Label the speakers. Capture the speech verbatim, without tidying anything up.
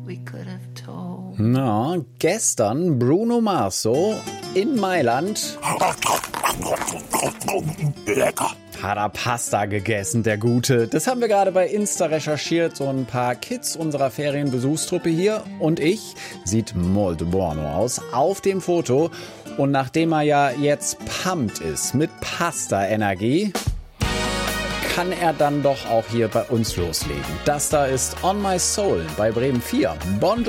Speaker 1: we could have told.
Speaker 2: Na, gestern Bruno Mars so in Mailand.
Speaker 3: Lecker.
Speaker 2: Hat er Pasta gegessen, der Gute. Das haben wir gerade bei Insta recherchiert. So ein paar Kids unserer Ferienbesuchstruppe hier und ich. Sieht molto buono aus auf dem Foto. Und nachdem er ja jetzt pumped ist mit Pasta-Energie, kann er dann doch auch hier bei uns loslegen. Das da ist On My Soul bei Bremen vier. Bon